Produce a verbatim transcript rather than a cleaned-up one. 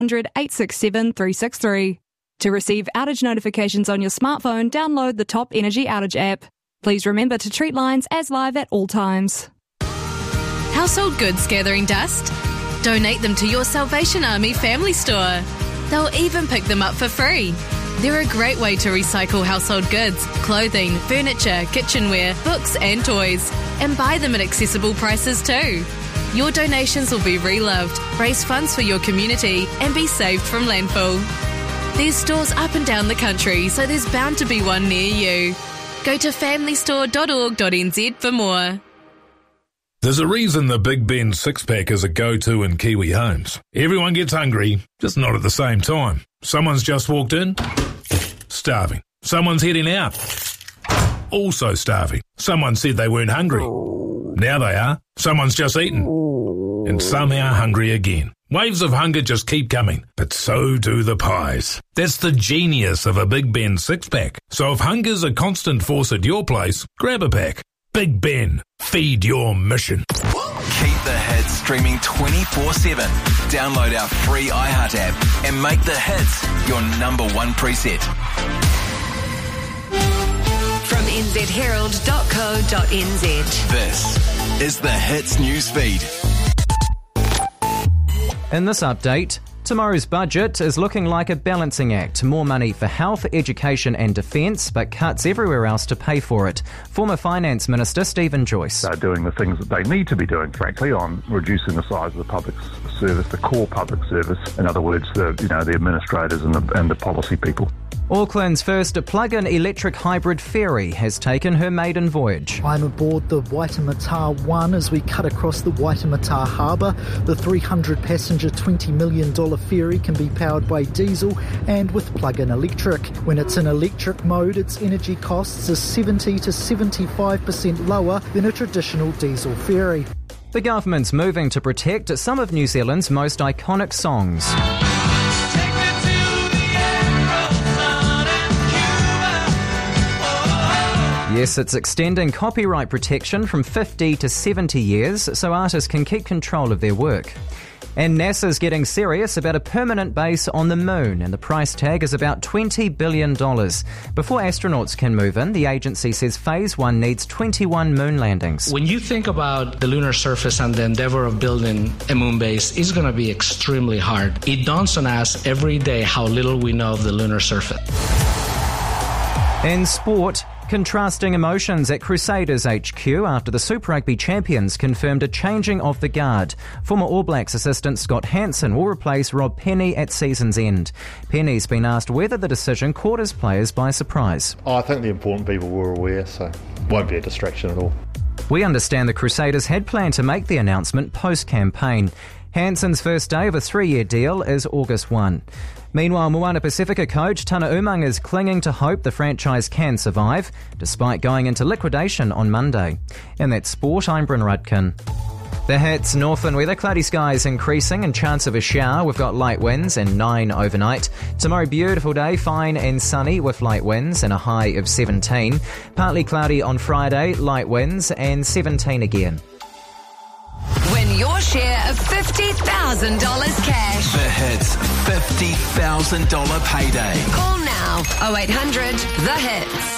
hundred, eight six seven, three six three. To receive outage notifications on your smartphone, download the Top Energy Outage app. Please remember to treat lines as live at all times. Household goods gathering dust? Donate them to your Salvation Army family store. They'll even pick them up for free. They're a great way to recycle household goods, clothing, furniture, kitchenware, books and toys, and buy them at accessible prices too. Your donations will be reloved, raise funds for your community, and be saved from landfill. There's stores up and down the country, so there's bound to be one near you. Go to family store dot org dot n z for more. There's a reason the Big Ben six-pack is a go-to in Kiwi homes. Everyone gets hungry, just not at the same time. Someone's just walked in, starving. Someone's heading out, also starving. Someone said they weren't hungry. Now they are. Someone's just eaten, and some are hungry again. Waves of hunger just keep coming, but so do the pies. That's the genius of a Big Ben six-pack. So if hunger's a constant force at your place, grab a pack. Big Ben, feed your mission. Keep the hits streaming twenty-four seven. Download our free iHeart app and make the hits your number one preset. From n z herald dot co dot n z. This is the Hits newsfeed. In this update, tomorrow's budget is looking like a balancing act. More money for health, education and defence, but cuts everywhere else to pay for it. Former Finance Minister Stephen Joyce. They're doing the things that they need to be doing, frankly, on reducing the size of the public service, the core public service. In other words, the, you know, the administrators and the, and the policy people. Auckland's first plug-in electric hybrid ferry has taken her maiden voyage. I'm aboard the Waitemata one as we cut across the Waitemata Harbour. The three hundred passenger twenty million dollars ferry can be powered by diesel and with plug-in electric. When it's in electric mode, its energy costs are seventy to seventy-five percent lower than a traditional diesel ferry. The government's moving to protect some of New Zealand's most iconic songs. Yes, it's extending copyright protection from fifty to seventy years so artists can keep control of their work. And NASA's getting serious about a permanent base on the moon, and the price tag is about twenty billion dollars. Before astronauts can move in, the agency says Phase one needs twenty-one moon landings. When you think about the lunar surface and the endeavor of building a moon base, it's going to be extremely hard. It dawns on us every day how little we know of the lunar surface. In sport, contrasting emotions at Crusaders H Q after the Super Rugby champions confirmed a changing of the guard. Former All Blacks assistant Scott Hansen will replace Rob Penny at season's end. Penny's been asked whether the decision caught his players by surprise. Oh, I think the important people were aware, so it won't be a distraction at all. We understand the Crusaders had planned to make the announcement post-campaign. Hansen's first day of a three-year deal is August first. Meanwhile, Moana Pacifica coach Tana Umang is clinging to hope the franchise can survive, despite going into liquidation on Monday. In that sport, I'm Bryn Rudkin. The Hits, northern weather, cloudy skies increasing and chance of a shower. We've got light winds and nine overnight. Tomorrow, beautiful day, fine and sunny with light winds and a high of seventeen. Partly cloudy on Friday, light winds and seventeen again. Win your share of fifty thousand dollars cash. The Hits fifty thousand dollars payday. Call now oh eight hundred the hits.